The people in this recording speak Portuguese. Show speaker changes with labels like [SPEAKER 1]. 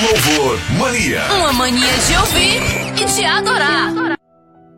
[SPEAKER 1] Louvor Mania.
[SPEAKER 2] Uma mania de ouvir e de adorar.